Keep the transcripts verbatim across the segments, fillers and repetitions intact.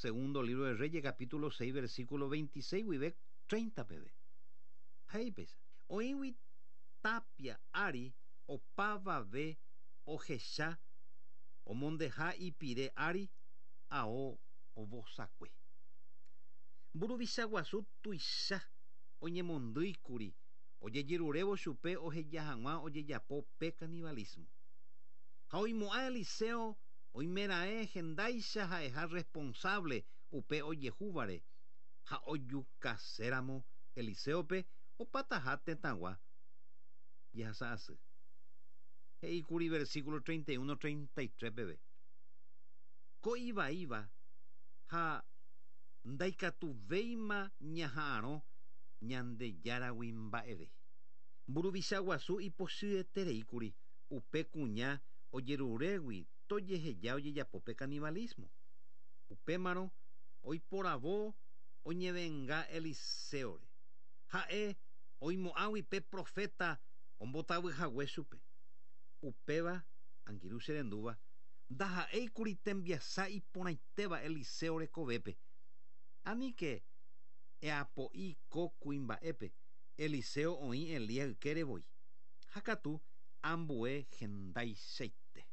segundo libro de Reyes, capítulo seis, versículo veintiséis, vive treinta pb. Ahí pesa. Oiwi tapia ari, o pava ve, o jesha, o mondeja y pire ari, a o, o vosacue. Burubisha guasu tuisha, oye monduikuri, oye yerurevo chupe, oye yahangua, oye yapo pe canibalismo. Hoy moa Eliseo, hoy merae gendaisha jaeja responsable, upe oye júbare, ja oyu caseramo Eliseope, o patajate tagua. Ya se hace. Hey, curi versículo treinta y uno treinta y tres bebé. Ko iba iba, ha daikatu veima ñaharo, ñande yarawimba eve. Burubisha guasu y posue tereikuri, upe cuña, oyeruregui, toyeheya oye yapope canibalismo. Upe maro, hoy por avo, oye venga Eliseore. Jae, hoy moawi pe profeta, ombotawi jawe supe. Upeba, angiru serenduba, daja eikuri tembiasa y ponaiteba Eliseo recovepe. Ani que eapo y cocuimba epe, Eliseo oí Elías quereboy. Hakatu ambue gendai seite.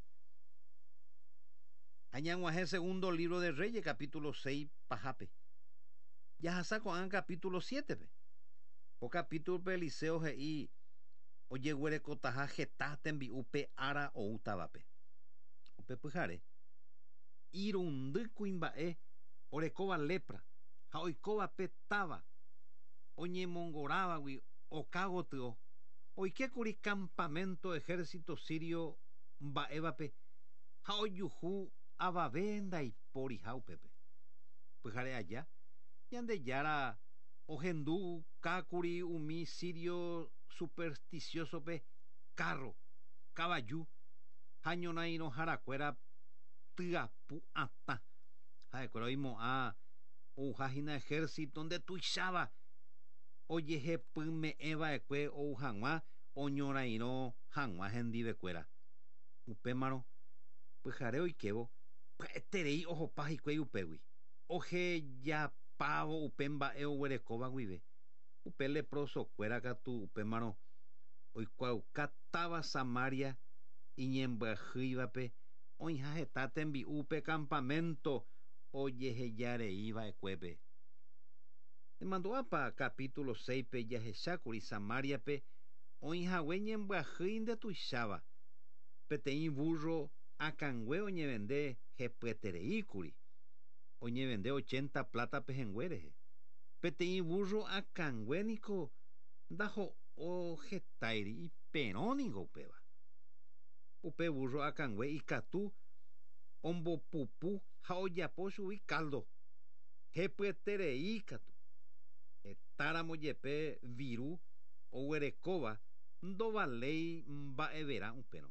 Añanguaje segundo libro de Reyes, capítulo seis, pajape. Ya saco an capítulo siete, pe. O capítulo pe Eliseo y oye huere cotaja geta tembi upe ara o utabape. Upe pujare. Irundu cuimbae, orecoba lepra, ja oicoba petaba, oñe mongoraba, wi, o cagoteo, oike curi campamento ejército sirio mbaevape, ja oyuju ababenda y pori jaupepe. Pujare allá, yande yara ojendu kakuri umi sirio supersticioso pe, carro, caballu, jañonaino jaracuera tiapu ata. Jae croimo a ujajina ejército donde tuixaba. Oye je pyme eva ekue ou hag̃ua oñorairõ hag̃ua hendivekuéra. Upémarõ pyhare oikevo pya'eterei ohopa hikuái upégui. Ohejapávo upe mba'e oguerekóva guive. Upe leprosokuéra katu upémarõ oikuaukátáva Samaria iñembyahýivape oĩha heta tembi'u upe campamento ojehejareíva'ekuépe. Demandu'ápa capítulo seis pe jahechákuri Samariape oĩhague ñembyahýi ndetuicháva peteĩ burro akãngue oñemende hepyetereíkuri oñemende ochenta plata pehengue rehe. Peteĩ burro akãngue niko ndaho'o hetáiri iperõniko upéva. Upe burro akãngue ikatu ombopupu ha ojapo chugui caldo hepyeterei katu. Hetáramo jepe viru oguerekóva ndovaléi mba'evera upérõ.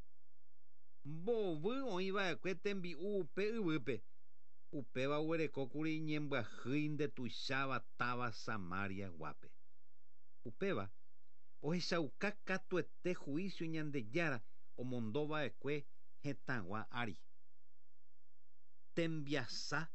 Mbovy oĩva'ekue tembi'u upe yvýpe. Upéva oguerekókuri ñembyahýi ndetuicháva táva Samaria guápe. Upéva ohechauka katuete juicio Ñandejára omondova'ekue hetãgua ári. Tembiasa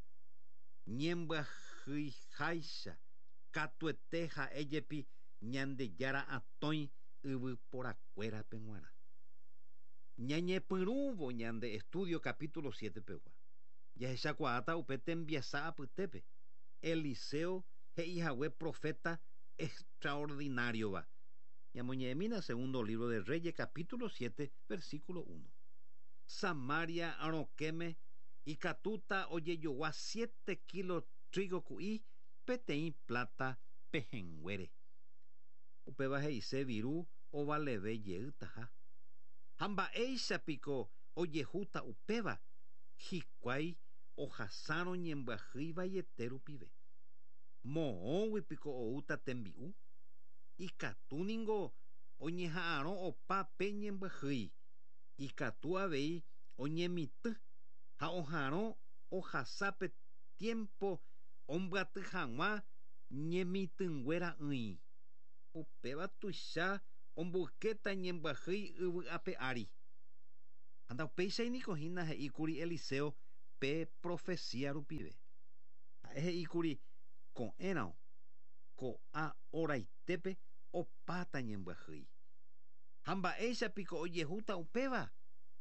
ñembyahýiháicha katuete ha'éjepi Ñandejára atõi yvyporakuérape g̃uarã. Ñañepyrũvo ñande estudio capítulo siete pegua. Jahechakuaáta upe tembiasa apytépe. Eliseo he'ihague profeta extraordinariova. Ñamoñe'ẽmína segundo libro de Reyes capítulo siete versículo uno. Samaria rokẽme ikatúta ojejogua siete kilos trigo ku'i peteĩ plata pehenguére. Upéva he'ise viru ovaleve jeýtaha. Ha mba'éichapiko ojehúta upéva hikuái ohasárõ ñembyahýi vaiete rupive. Moõguipiko oúta tembi'u. Ikatúningo oñeha'ãrõ opa pe ñembyahýi. Ikatu avei oñemitỹ ha oharõ ohasápe tiempo ombyaty hag̃ua ñemitỹnguéra ỹi. Upéva tuicha omboykéta ñembyahýi yvy'ápe ári. Anda upéichai niko hína he'íkuri Eliseo pe profecía rupive. he'íkuri ko'ẽrõ ko'ã oraitépe opáta ñembyahýi. Ha mba'éichapiko ojehúta upéva.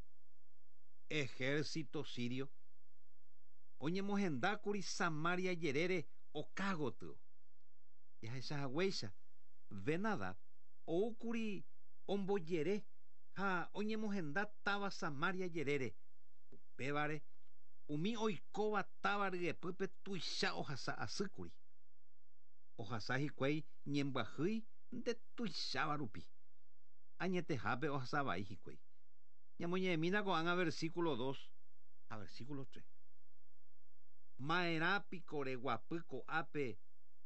Ejército sirio oñemohendákuri Samaria jerére oka gotyo. Jahechahaguéicha Benadab oúkuri ombojere ha oñemohenda táva Samaria jerére upévare umi oikóva táva ryepýpe tuicha ohasa asýkuri. Ohasa hikuái ñembyahýi nde tuicháva rupi. Añetehápe ohasa vai hikuái. Ñamoñe'ẽmína ko'ág̃a versículo dos a versículo tres. Ma'erãpiko reguapy ko'ápe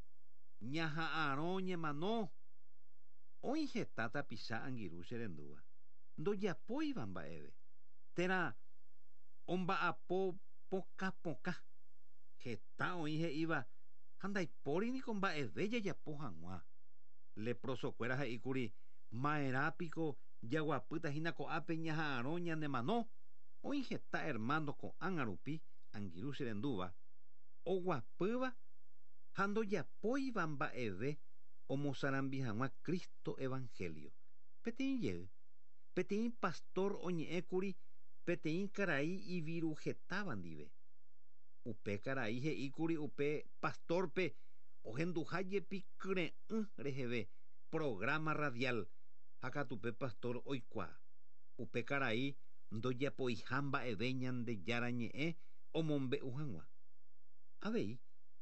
ñaha'ãrõ ñemano. Oĩ heta tapicha angirũ che rendúva. Ndojapóiva mba'eve. Térã omba'apo pokapokã. Heta oĩ he'íva. Ha ndaipóriniko mba'eve jajapo hag̃ua. Leprosokuéra he'íkuri ma'erãpiko jaguapýtahína ko'ápe ñaha'ãrõ ñanemano. Oĩ heta hermano ko'ág̃a rupi angirũ che rendúva oguapýva ha ndojapóiva mba'eve omosarambi hag̃ua Kristo evangelio. Peteĩ jey, peteĩ pastor oñe'ẽkuri peteĩ karai iviru hetáva ndive. Upe karai he'íkuri upe pastorpe ohenduhájepi kyre'ỹ reheve programa radial ha katupe pastor oikuaa. Upe karai ndojapoiha mba'eve Ñandejára ñe'ẽ omombe'u hag̃ua. Avei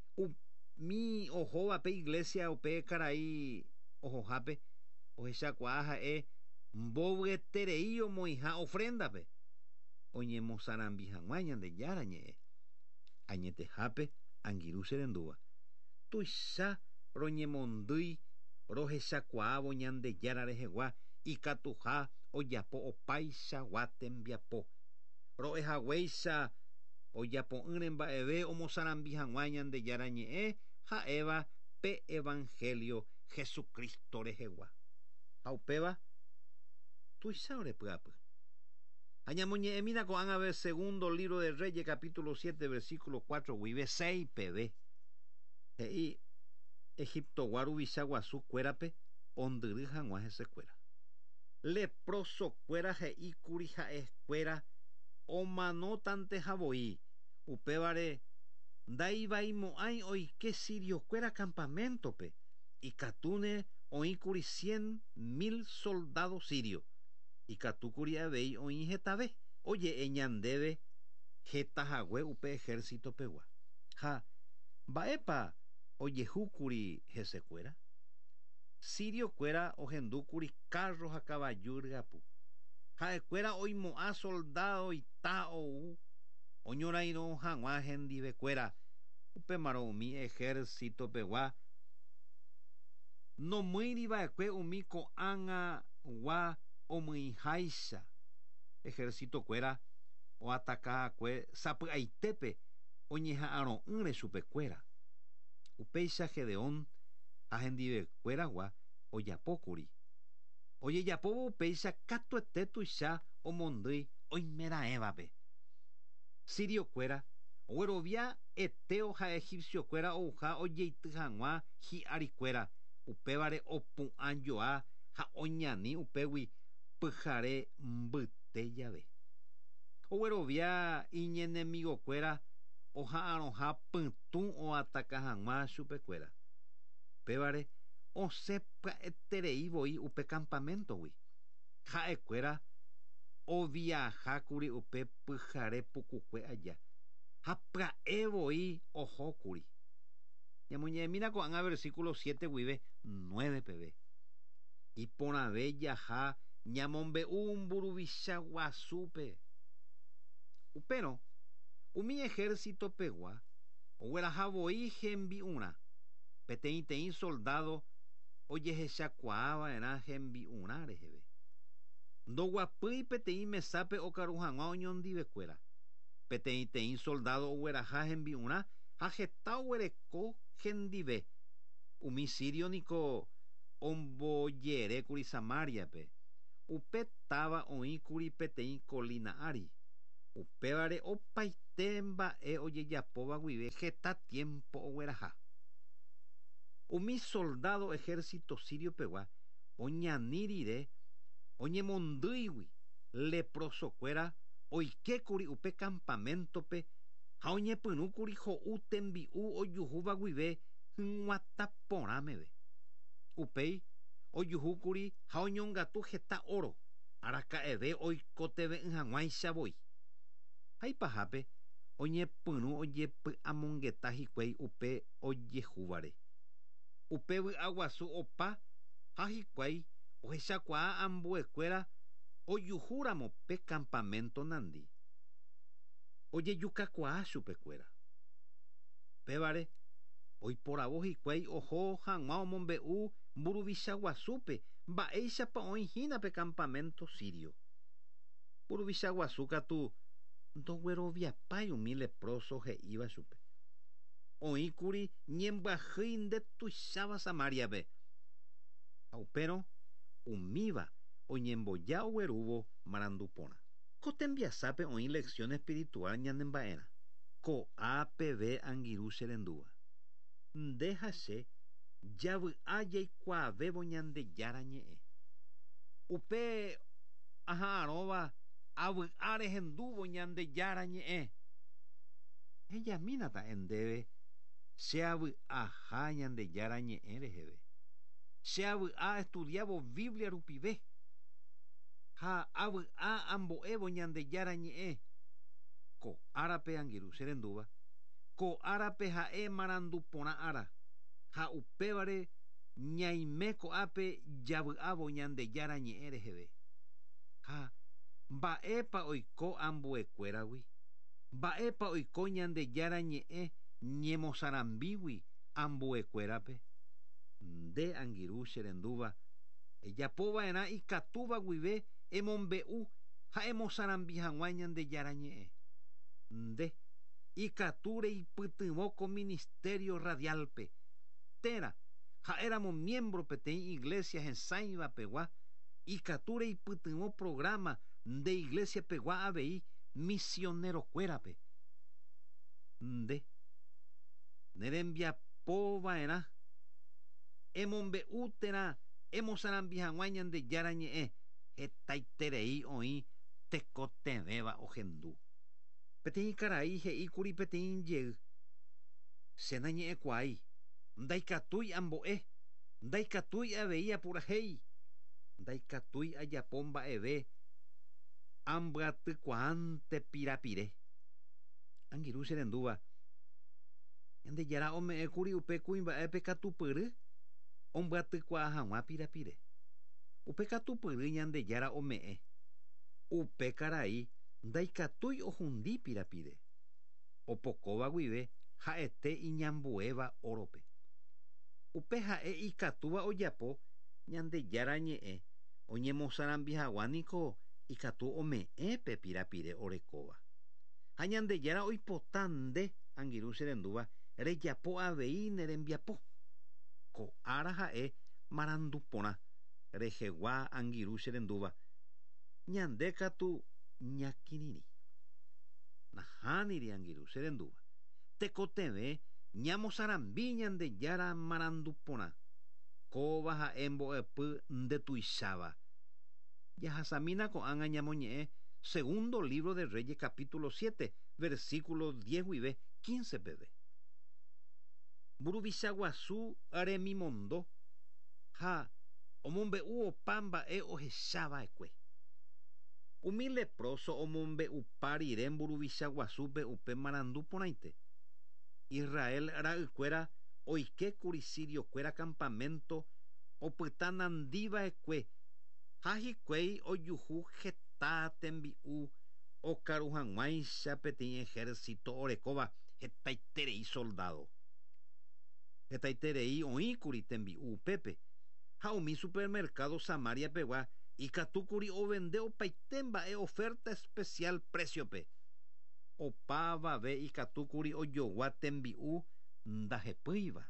umi ohóvape iglesia upe karai ohohápe ohechakuaa ha'e mbovyeterei omoĩha ofrendape oñemosarambi hag̃ua Ñandejára ñe'ẽ. Añetehápe angirũ che rendúva tuicha roñemondýi rohechakuaávo Ñandejára rehegua ikatuha ojapo opaichagua tembiapo. Ro'ehaguéicha ojapo'ỹre mba'eve omosarambi hag̃ua Ñandejára ñe'ẽ ha'éva pe evangelio Jesucristo rehegua. Ha upéva tuicha orepy'apy. Ha ñamoñe'ẽmína ko'ág̃a segundo libro de Reyes capítulo siete versículo cuatro guive seis peve. He'i Egiptogua ruvicha guasukuérape ondyry hag̃ua hesekuéra. Leprosokuéra he'íkuri ha'ekuéra omanótante havoi. Upévare ndaivaimo'ãi oike siriokuéra campamentope. Ikatúne oĩkuri cien mil soldados sirio. Ikatúkuri avei oĩ hetave. Oje'e ñandéve hetahague upe ejércitopegua. Ha mba'épa ojehúkuri hesekuéra. Siriokuéra ohendúkuri carro ha kavaju ryapu. Ha'ekuéra oimo'ã soldado ita ou oñorairõ hag̃ua hendivekuéra upémarõ umi ejércitopegua nomýiriva'ekue umi ko'ág̃agua omyháicha ejércitokuéra oatakahakue sapy'aitépe oñeha'ãro'ỹre chupekuéra. Upéicha Gedeón ha hendivekuéragua ojapókuri. Ojejapóvo upéicha katuete tuicha omondýi oimeraẽvape. Siriokuéra oguerovia Eteo ha egipciokuéra ouha ojeity hag̃ua hi'arikuéra upévare opu'ãjoa ha oñani upégui pyhare mbyte jave. Oguerovia iñenemiguokuéra oha'ãrõha pytũ oataka hag̃ua chupekuéra. Upévare osẽpya'etereivoi upe campamentogui. Ha'ekuéra oviahákuri upe pyhare pukukue aja. Ha pya'evoi ohókuri. Ñamoñe'ẽmína ko'ág̃a versículo siete guive nueve peve. Iporãve jaha ñamombe'u mburuvicha guasúpe. Upérõ umi ejércitopegua oguerahavoi hembi'urã. Peteĩteĩ soldado ojehechakuaava'erã hembi'urã reheve. Ndoguapýi peteĩ mesápe okaru hag̃ua oñondivekuéra. Peteĩteĩ soldado ogueraha hembi'urã ha heta oguereko hendive. Umi sirio niko ombojerékuri Samariape. Upe táva oĩkuri peteĩ kolina ári. Upévare opaite mba'e ojejapóva guive heta tiempo ogueraha. Umi soldado ejército sirio pegua oñani rire oñemondýigui leprosokuéra oikekuri upe campamentope ha oñepyrũkuri ho'u tembi'u ojuhúva guive hyg̃uatã porãmeve. Upéi ojuhúkuri ha oñongatu heta oro araka'eve oikotevẽ hag̃uáichavoi. Ha ipahápe oñepyrũ ojepy'amongeta hikuái upe ojehúvare. Upe vy'aguasu opa ha hikuái ohechakuaa ambuekuéra ojuhúramo pe campamento nandi. Ojejukakuaa chupekuéra. Pévare oiporavo hikuái oho hag̃ua omombe'u mburuvicha guasúpe mba'éichapa oĩhína pe campamento sirio. Mburuvicha guasu katu ndogueroviapái umi leproso he'íva chupe. Oĩkuri ñembyahýi nde tuicháva Samariape. Ha upérõ umíva oñemboja oguerúvo marandu porã. Ko tembiasápe oĩ lección espiritual ñanemba'érã. Ko'ã peve angirũ che rendúva. Nde ha che javy'a jaikuaavévo Ñandejára ñe'ẽ. Upe aha'ãrõva avy'a rehendúvo Ñandejára ñe'ẽ. Ejamínata endéve che avy'aha Ñandejára ñe'ẽ reheve. Che avy'a estudiávo Biblia rupive. Ha avy'a ambo'évo Ñandejára ñe'ẽ. Ko árape angirũ che rendúva. Ko árape ha'e marandu porã ára. Ha upévare ñaime ko'ápe javy'ávo Ñandejára ñe'ẽ reheve. Ha mba'épa oiko ambuekuéragui. Mba'épa oiko Ñandejára ñe'ẽ ñemosarambígui ambuekuérape. Nde angirũ che rendúva ejapova'erã ikatúva guive emombe'u ha emosarambi hag̃ua Ñandejára ñe'ẽ. Nde ikatu reipytyvõko ministerio radialpe. Térã ha'éramo miembro peteĩ iglesia hesãivapegua ikatu reipytyvõ programa nde iglesia pegua avei misionerokuérape. Nde nerembiapova'erã emombe'u térã emosarambi hag̃ua Ñandejára ñe'ẽ hetaiterei oĩ tekotevẽva ohendu. Peteĩ karai he'íkuri peteĩ njey. Che nañe'ẽkuaái. Ndaikatúi ambo'e. Ndaikatúi avei apurahéi. Ndaikatúi ajapo mba'eve ambyatykuaánte pirapire. Angirũ che rendúva Ñandejára ome'ẽkuri upe kuimba'épe katupyry ombyatykuaa hag̃ua pirapire. Upe katupyry Ñandejára ome'ẽ. Upe karai ndaikatúi ohundi pirapire. Opokóva guive ha'ete iñambuéva órope. Upe ha'e ikatúva ojapo Ñandejára ñe'ẽ oñemosarambi hag̃ua niko ikatu ome'ẽ pe pirapire orekóva. Ha Ñandejára oipota nde angirũ che rendúva rejapo avei nerembiapo. Ko ára ha'e marandu porã rehegua angirũ che rendúva ñande katu ñakirirĩ. Nahániri angirũ che rendúva tekotevẽ ñamosarambi Ñandejára marandu porã. Kóva ha'e mbo'epy ndetuicháva. Jahasamína ko'ág̃a ñamoñe'ẽ segundo libro de Reyes capítulo siete versículo diez guive quince peve. Mburuvicha guasu remimondo ha omombe'u opa mba'e ohechava'ekue. Umi leproso omombe'upa rire mburuvicha guasúpe upe marandu porãite. Israel ra'ykuéra oikekuri siriokuéra campamento opyta nandiva'ekue ha hikuái ojuhu heta tembi'u okaru hag̃uáicha peteĩ ejército orekóva hetaiterei soldado. Hetaiterei oĩkuri tembi'u upépe. Ha umi supermercado Samaria pegua ikatúkuri ovende opaite mba'e oferta especial preciope. Opavave ikatúkuri ojogua tembi'u ndahepýiva.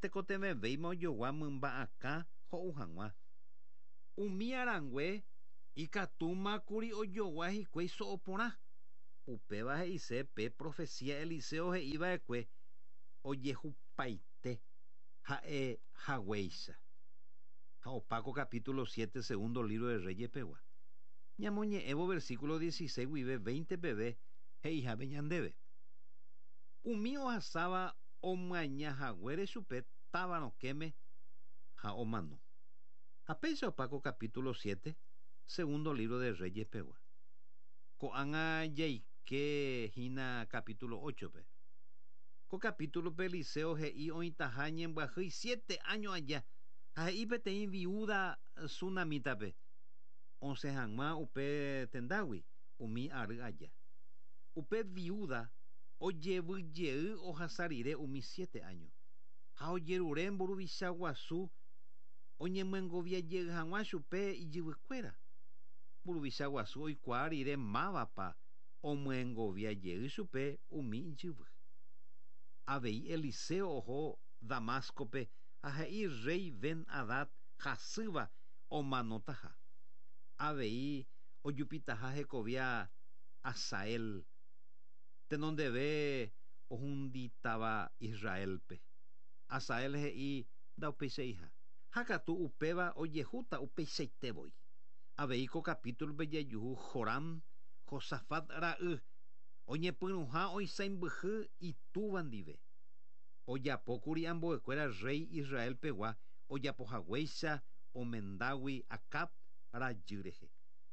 Natekotevẽvéima ojogua mymba akã ho'u hag̃ua. Umi arangue ikatúmakuri ojogua hikuái so'oporã upéva he'ise pe profecía Eliseo he'íva'ekue ojehupaite ha'e haguéicha. Ha opáko capítulo siete segundo libro de Reyes pegua ñamoñe'ẽvo versículo dieciséis guive veinte peve he'ihápe ñandéve umi ohasáva omañahaguére chupe távarokéme ha omano. Ha péicha opáko capítulo siete segundo libro de Reyes pegua ko'ág̃a jaike hína capítulo ocho pe ko capítulo pe Eliseo he'i oĩtaha ñembyahýi siete años aja ha he'i peteĩ viuda sunamítape once hag̃ua upe tendágui umi ary aja upe viuda ojevyjey ohasa rire umi siete años ha ojerure mburuvicha guasu oñemyengoviajey hag̃ua chupe ijyvykuéra. Mburuvicha guasu oikuaa rire mávapa omyengoviajey chupe umi ijyvy. Avei Eliseo oho Damascope ha he'i rey Ben Hadad hasýva omanótaha. Avei ojupitaha hekovia Hazael tenondeve ohunditáva Israelpe. Hazael he'i ndaupeichaiha ha katu upéva ojehúta upeichaitevoi. Avei ko capítulo pe jajuhu Joram Josafat ra'y oñepyrũha oisãimbyhy itúva ndive ojapókuri ambuekuéra rey Israel pegua ojapohaguéicha omendágui Acab rajy rehe.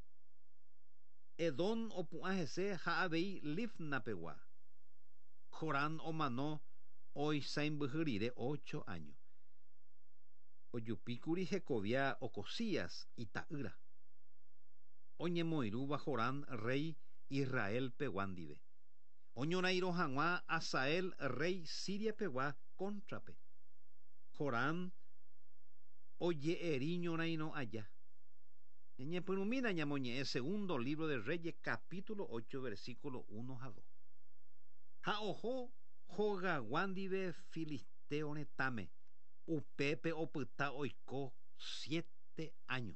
Edom opu'ã hese ha avei Libna pegua Joram omano oisãimbyhy rire ocho años. Ojupíkuri hekovia Ocosías ita'ýra oñemoirũva Joram rey Israel pegua ndive oñorairõ hag̃ua Hazael rey Siria pegua contrape. Joram oje'eri ñorairõ aja. Ñepyrũmína ñamoñe'ẽ segundo libro de Reyes capítulo ocho versículo uno ha dos. Ha oho hogagua ndive Filisteo retãme upépe opyta oiko siete años.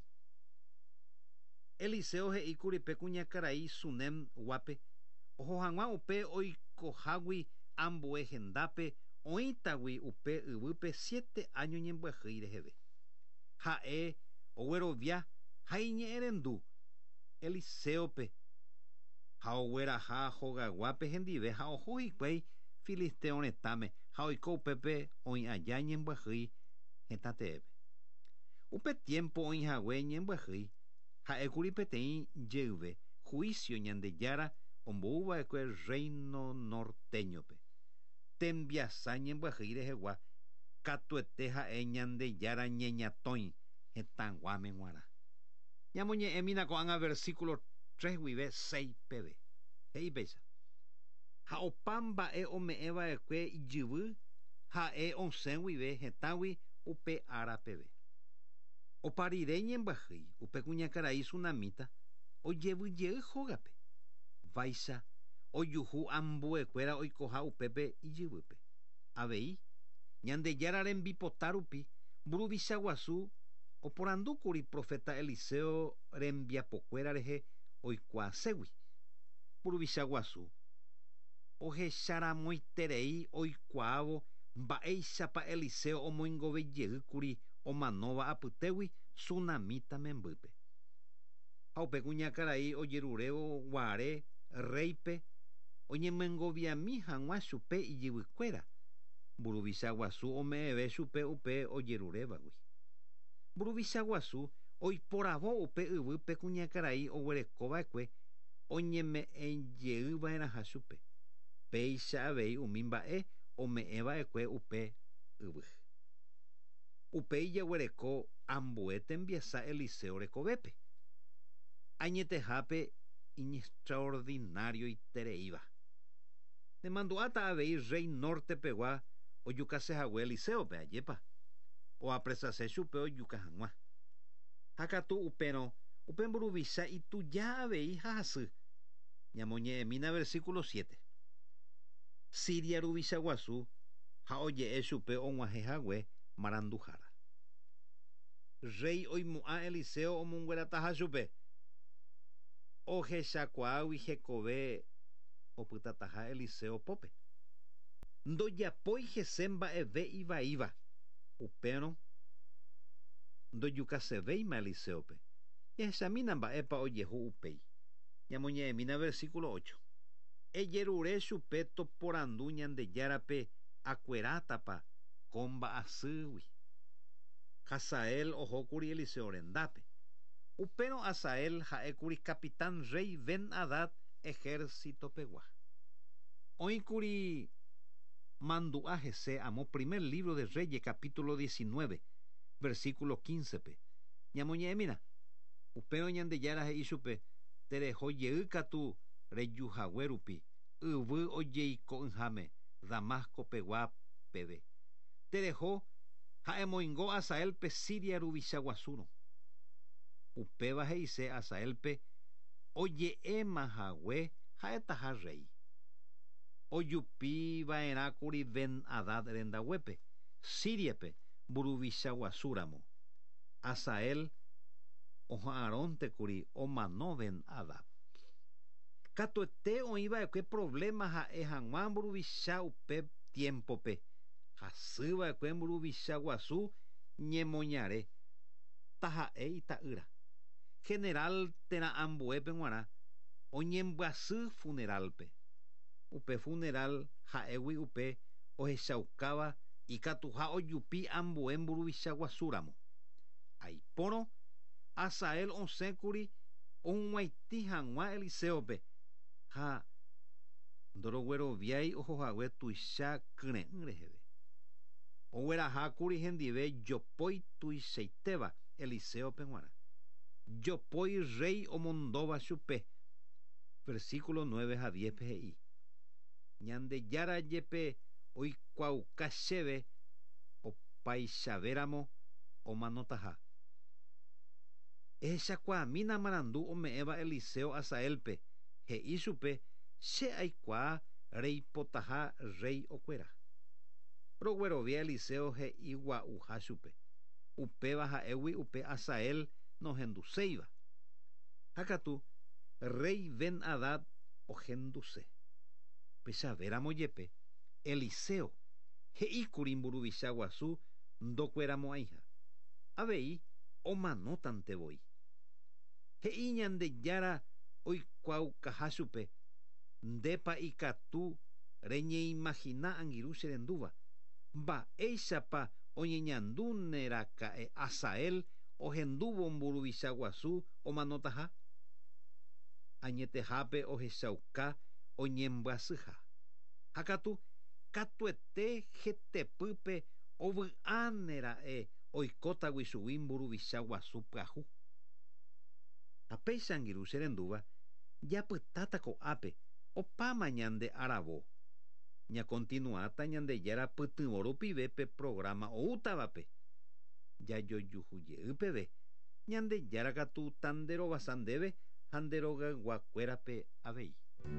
Eliseo he'íkuri pe kuñakarai Sunem guape oho hag̃ua upe oikohágui ambue hendápe oĩtagui upe yvýpe siete años ñembyahýi reheve. Ha'e oguerovia ha iñe'ẽrendu Eliseope ha ogueraha hogaguápe hendive ha oho hikuái Filisteo retãme ha oiko upépe oĩ aja ñembyahýi hetateépe. Upe tiempo oĩhague ñembyahýi ha'ékuri peteĩ jeyve juicio Ñandejára ombouva'ekue reino norteñope. Tembiasa ñembyahýi rehegua katuete ha'e Ñandejára ñeñatõi hetãguáme g̃uarã. Ñamoñe'ẽmína ko'ág̃a versículo tres guive seis peve he'i péicha ha opa mba'e ome'ẽva'ekue ijyvy ha'e osẽ guive hetãgui upe ára peve. Opa rire ñembyahýi upe kuñakarai Sunamíta ojevyjey hógape váicha ojuhu ambuekuéra oikoha upépe ijyvýpe. Avei Ñandejára rembipota rupi mburuvicha guasu oporandúkuri profeta Eliseo rembiapokuéra rehe oikuaaségui. Mburuvicha guasu ohecharamoiterei oikuaávo mba'éichapa Eliseo omoingovejeýkuri omanóva apytégui Sunamíta membýpe. Ha upe kuñakarai ojerurévo guare reype oñemyengoviami hag̃ua chupe ijyvykuéra. Mburuvicha guasu ome'ẽve chupe upe ojerurévagui. Mburuvicha guasu oiporavo upe yvýpe kuñakarai oguerekova'ekue oñeme'ẽjeýva'erãha chupe. Péicha avei umi mba'e ome'ẽva'ekue upe yvy. Upéi jaguereko ambue tembiasa Eliseo rekovépe. Añetehápe iñextraordinario itereíva. Nemandu'áta avei rey norte pegua ojukasehague Eliseope ajépa oapresase chupe ojuka hag̃ua. Ha katu upérõ upe mburuvicha ituja avei ha hasy. Ñamoñe'ẽmína versículo siete. Siria ruvicha guasu ha oje'e chupe og̃uahẽhague maranduhára. Rey oimu'ã Eliseo omonguerataha chupe ohechakuágui hekove opytataha Eliseo pópe. Ndojapói hese mba'eve ivaíva upérõ ndojukasevéima Eliseope. Jahechamína mba'épa ojehu upéi. Ñamoñe'ẽmína versículo ocho. Ejerure chupe toporandu Ñandejárape akuerátapa ko mba'asýgui. Hazael ohókuri Eliseo rendápe. Upérõ Asael ha'ékuri capitán rey Ben Hadad ejércitopegua. Oĩkuri mandu'a hese amo primer libro de Reyes capítulo diecinueve versículo quincepe. Ñamoñe'ẽmína. Upérõ Ñandejára he'i chupe tereho jeýkatu rejuhaguérupi yvy ojeiko'ỹháme Damasco pegua peve. Tereho ha'emoingo Asaelpe Siria ruvicha guasúrõ. Upéva he'ise Asaelpe oje'émahague ha'etaha rey. Ojupiva'erãkuri Ben Hadad rendaguépe Siriape mburuvicha guasúramo. Asael oha'ãrõntekuri omano Ben Hadad. Katuete oĩva'ekue problema ha'e hag̃ua mburuvicha upe tiempope. Hasýva'ekue mburuvicha guasu ñemoñare taha'e ita'ýra. General térã ambuépe g̃uarã oñembyasy funeralpe. Upe funeral ha'égui upe ohechaukáva ikatuha ojupi ambue mburuvicha guasúramo. Aipórõ Asael osẽkuri ohuguaitĩ hag̃ua Eliseope ha ndorogueroviái ohohague tuicha kyre'ỹ reheve. Oguerahákuri hendive jopói tuichaitéva Eliseope g̃uarã. Jopói rey omondóva chupe. Versículo nueve ha diezpe he'i. Ñandejára jepe oikuauka chéve opaichavéramo omanotaha. Ehechakuaamína marandu ome'ẽva Eliseo Asaelpe he'i chupe che aikuaa reipotaha rey okuera. Roguerovia Eliseo he'i gua'uha chupe. Upéva ha'égui upe Asael nohenduséiva. Hakatu rey Ben Hadad ohenduse. Pechavéramo jepe Eliseo he'íkuri mburuvicha guasu ndokueramo'ãiha. Avei omanótantevoi. He'i Ñandejára oikuaukaha chupe ndépa ikatu reñeimagina angirũ che rendúva. Mba'éichapa oñeñandu neraka'e Asael ohendúvo mburuvicha guasu omanótaha. Añetehápe ohechauka oñembyasýha. Hakatu katuete hetepýpe ovy'ánera'e oikótagui chugui mburuvicha guasu pyahu. Ha péicha angirũ che rendúva japytáta ko'ápe opáma ñande aravo. Ñakontinuáta Ñandejára pytyvõ rupivépe programa oútavape. Jajojuhujeýpeve Ñandejára katu tanderovasa ndéve ha nderogayguakuérape avei.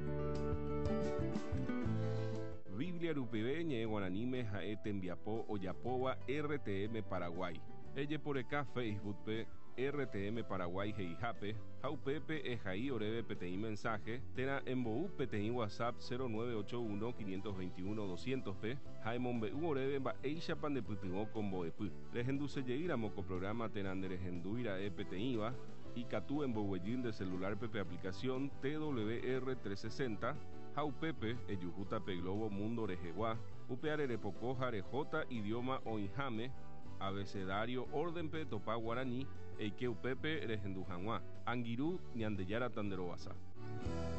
Biblia rupive ñe'ẽ guaraníme ha'e tembiapo ojapóva R T M Paraguay. Ejeporeka Facebookpe R T M Paraguay heihápe ha upépe ehai oréve peteĩ mensaje térã embo'u peteĩ WhatsApp cero nueve ocho uno cinco dos uno doscientos pe ha emombe'u oréve mba'éichapa ndepytyvõ ko mbo'epy. Rehendusejeýramo ko programa térã nderehendúira'e peteĩva ikatu emboguejy nde celularpe pe aplicación T W R trescientos sesenta ha upépe ejuhútape Globo Mundo rehegua upe arerepoko ha rejota idioma oĩháme abecedario órdenpe topa guarani eike upépe rehendu hag̃ua angirũ Ñandejára tanderovasa.